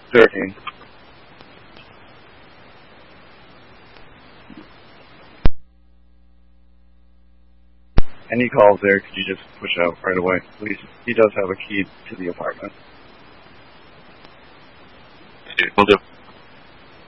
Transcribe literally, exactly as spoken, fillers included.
thirteen. Any calls there, could you just push out right away, please? He does have a key to the apartment. Will do.